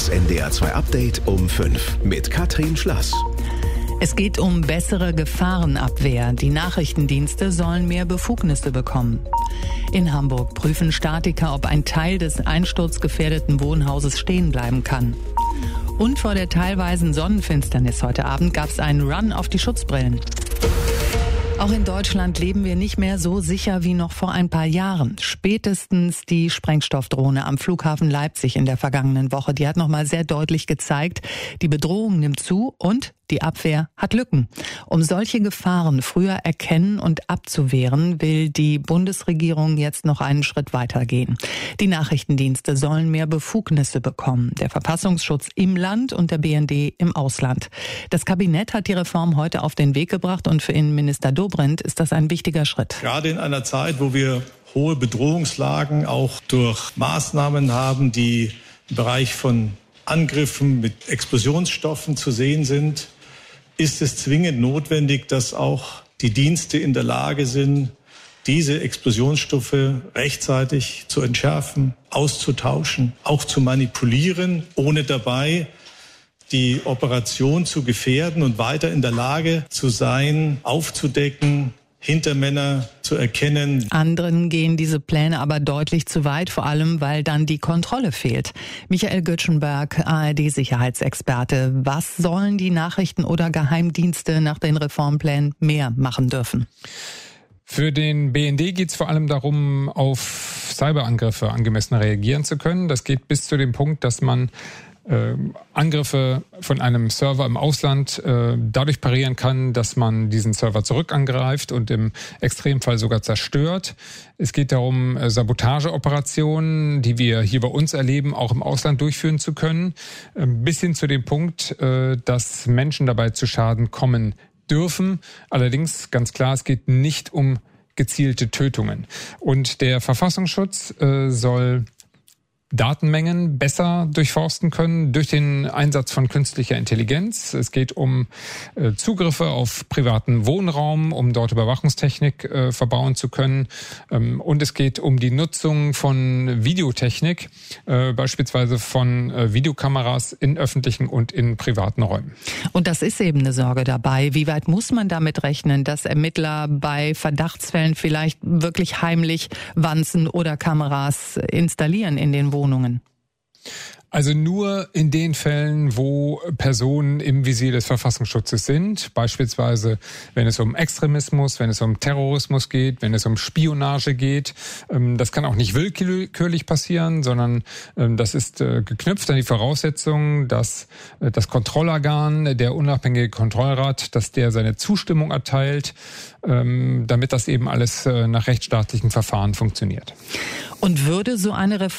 Das NDR 2 Update um 5 mit Katrin Schlass. Es geht um bessere Gefahrenabwehr. Die Nachrichtendienste sollen mehr Befugnisse bekommen. In Hamburg prüfen Statiker, ob ein Teil des einsturzgefährdeten Wohnhauses stehen bleiben kann. Und vor der teilweisen Sonnenfinsternis heute Abend gab es einen Run auf die Schutzbrillen. Auch in Deutschland leben wir nicht mehr so sicher wie noch vor ein paar Jahren. Spätestens die Sprengstoffdrohne am Flughafen Leipzig in der vergangenen Woche, die hat nochmal sehr deutlich gezeigt, die Bedrohung nimmt zu und die Abwehr hat Lücken. Um solche Gefahren früher erkennen und abzuwehren, will die Bundesregierung jetzt noch einen Schritt weiter gehen. Die Nachrichtendienste sollen mehr Befugnisse bekommen. Der Verfassungsschutz im Land und der BND im Ausland. Das Kabinett hat die Reform heute auf den Weg gebracht und für Innenminister Dobrindt ist das ein wichtiger Schritt. Gerade in einer Zeit, wo wir hohe Bedrohungslagen auch durch Maßnahmen haben, die im Bereich von Angriffen mit Explosionsstoffen zu sehen sind, ist es zwingend notwendig, dass auch die Dienste in der Lage sind, diese Explosionsstoffe rechtzeitig zu entschärfen, auszutauschen, auch zu manipulieren, ohne dabei die Operation zu gefährden und weiter in der Lage zu sein, aufzudecken, Hintermänner zu erkennen. Anderen gehen diese Pläne aber deutlich zu weit, vor allem weil dann die Kontrolle fehlt. Michael Göttschenberg, ARD-Sicherheitsexperte. Was sollen die Nachrichten- oder Geheimdienste nach den Reformplänen mehr machen dürfen? Für den BND geht es vor allem darum, auf Cyberangriffe angemessen reagieren zu können. Das geht bis zu dem Punkt, dass man Angriffe von einem Server im Ausland dadurch parieren kann, dass man diesen Server zurückangreift und im Extremfall sogar zerstört. Es geht darum, Sabotageoperationen, die wir hier bei uns erleben, auch im Ausland durchführen zu können, bis hin zu dem Punkt, dass Menschen dabei zu Schaden kommen dürfen. Allerdings ganz klar, es geht nicht um gezielte Tötungen. Und der Verfassungsschutz soll Datenmengen besser durchforsten können durch den Einsatz von künstlicher Intelligenz. Es geht um Zugriffe auf privaten Wohnraum, um dort Überwachungstechnik verbauen zu können. Und es geht um die Nutzung von Videotechnik, beispielsweise von Videokameras in öffentlichen und in privaten Räumen. Und das ist eben eine Sorge dabei. Wie weit muss man damit rechnen, dass Ermittler bei Verdachtsfällen vielleicht wirklich heimlich Wanzen oder Kameras installieren in den Wohnungen? Also nur in den Fällen, wo Personen im Visier des Verfassungsschutzes sind, beispielsweise wenn es um Extremismus, wenn es um Terrorismus geht, wenn es um Spionage geht. Das kann auch nicht willkürlich passieren, sondern das ist geknüpft an die Voraussetzung, dass das Kontrollorgan, der unabhängige Kontrollrat, dass der seine Zustimmung erteilt, damit das eben alles nach rechtsstaatlichen Verfahren funktioniert. Und würde so eine Reform